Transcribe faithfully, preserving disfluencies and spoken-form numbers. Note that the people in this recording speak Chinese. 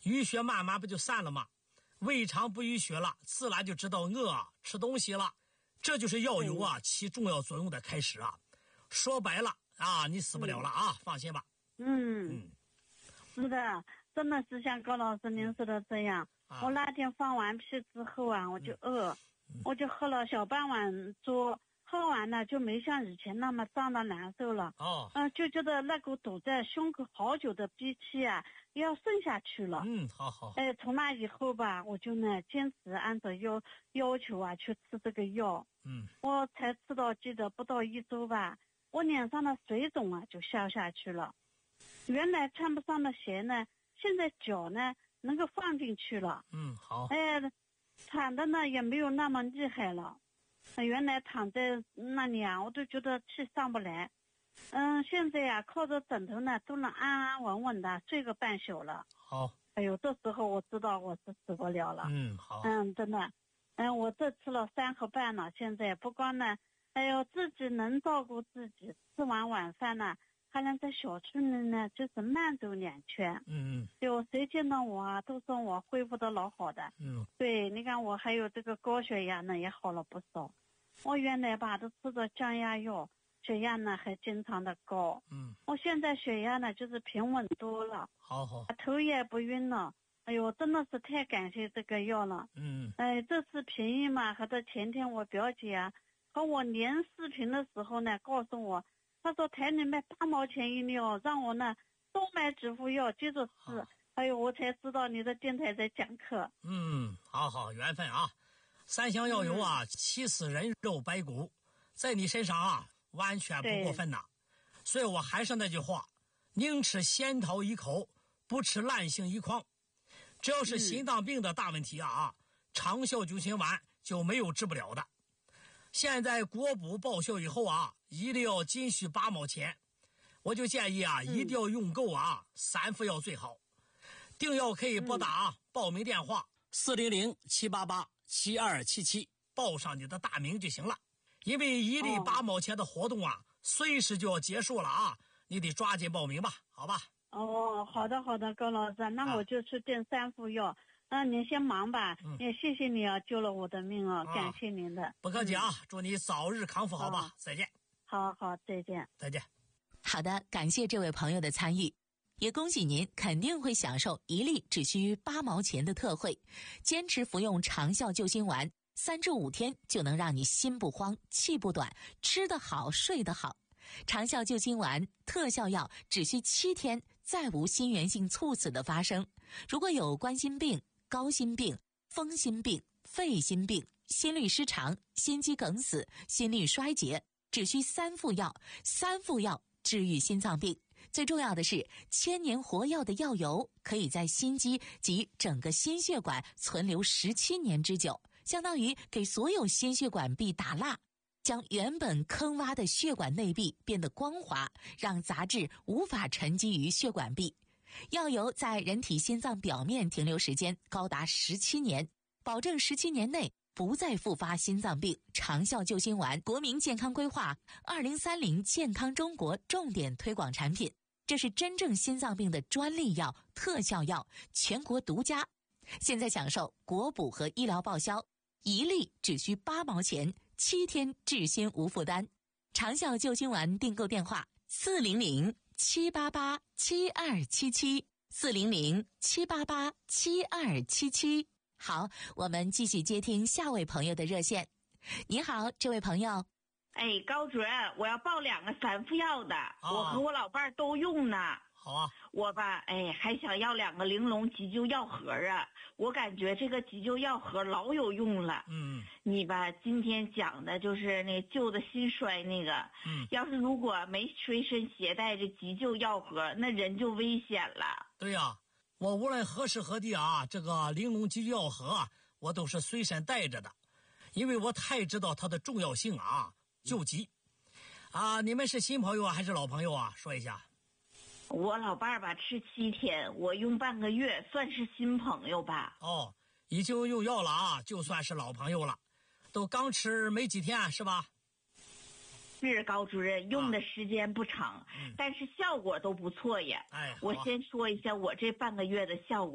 淤血慢慢不就散了吗？胃肠不淤血了，自然就知道饿，吃东西了。这就是药油啊起重要作用的开始啊。说白了啊，你死不了了啊，嗯、放心吧。 嗯嗯，是的，真的是像高老师您说的这样。啊、我那天放完屁之后啊，我就饿，嗯、我就喝了小半碗粥，喝完了就没像以前那么胀的难受了。哦，嗯、呃，就觉得那股堵在胸口好久的憋气啊，要顺下去了。 嗯，好好。 哎，从那以后吧，我就呢坚持按照要要求啊去吃这个药。嗯，我才吃到记得不到一周吧，我脸上的水肿啊就消下去了。原来穿不上的鞋呢，现在脚呢能够放进去了。 嗯，好。 哎，喘的呢也没有那么厉害了。原来躺在那里啊，我都觉得气上不来。嗯，现在呀、啊，靠着枕头呢都能安安稳稳的睡个半宿了。 好。 哎呦，这时候我知道我是死不了了。 嗯，好。 嗯，真的。嗯，我这吃了三盒半了，现在不光呢，哎呦，自己能照顾自己，吃完晚饭呢，还能在小区里呢，就是慢走两圈。 嗯嗯。 就谁见到我啊，都说我恢复的老好的。 嗯。 对，你看我还有这个高血压呢，也好了不少。我原来吧都吃着降压药，血压呢还经常的高。嗯。我现在血压呢就是平稳多了。 好好。 头也不晕了。哎呦，真的是太感谢这个药了。嗯。哎，这次平抑嘛，和这前天我表姐啊和我连视频的时候呢，告诉我，她说台里卖八毛钱一粒哦，让我呢多买几副药接着吃。哎呦，我才知道你的电台在讲课。 嗯，好好，缘分啊。三香药油啊，气死人肉白骨，在你身上啊完全不过分呐。所以我还是那句话，宁吃仙桃一口，不吃烂杏一筐。只要是心脏病的大问题啊，嗯、长效救心丸就没有治不了的。现在国补报销以后啊，一定要仅需八毛钱。我就建议啊，嗯、一定要用够啊，三副药最好。订药可以拨打、啊嗯、报名电话四零零七八八七二七七，报上你的大名就行了。因为一粒八毛钱的活动啊，哦、随时就要结束了啊，你得抓紧报名吧，好吧？ 哦，好的好的，高老师，那我就去订三副药。那、啊、您先忙吧，嗯、也谢谢你啊，救了我的命啊，啊感谢您的。 不客气啊，嗯、祝你早日康复，好吧？哦、再见。 好好，再见。 再见。 好的，感谢这位朋友的参与，也恭喜您肯定会享受一粒只需八毛钱的特惠，坚持服用长效救心丸，三至五天就能让你心不慌，气不短，吃得好，睡得好。长效救心丸特效药只需七天，再无心源性猝死的发生。如果有冠心病、高心病、风心病、肺心病、心律失常、心肌梗死、心力衰竭，只需三副药，三副药治愈心脏病。最重要的是，千年活药的药油可以在心肌及整个心血管存留十七年之久，相当于给所有心血管壁打蜡，将原本坑洼的血管内壁变得光滑，让杂质无法沉积于血管壁。药油在人体心脏表面停留时间高达十七年，保证十七年内不再复发心脏病。长效救心丸，国民健康规划二零三零健康中国重点推广产品，这是真正心脏病的专利药、特效药，全国独家。现在享受国补和医疗报销，一粒只需八毛钱，七天治心无负担。长效救心丸订购电话四零零七八八七二七七，四零零七八八七二七七。好，我们继续接听下位朋友的热线。你好，这位朋友。 哎，高主任，我要报两个三副药的，哦、我和我老伴儿都用呢。 好啊。 我吧，哎，还想要两个玲珑急救药盒啊！我感觉这个急救药盒老有用了。嗯。你吧，今天讲的就是那救的心衰那个。嗯。要是如果没随身携带这急救药盒，那人就危险了。 对呀、啊，我无论何时何地啊，这个玲珑急救药盒啊，我都是随身带着的，因为我太知道它的重要性啊。救急啊！你们是新朋友啊还是老朋友啊？说一下。 我老伴儿吧吃七天，我用半个月，算是新朋友吧。 哦，已经用药了啊，就算是老朋友了。都刚吃没几天是吧？ 是高主任，用的时间不长，啊嗯、但是效果都不错呀。哎，我先说一下我这半个月的效果。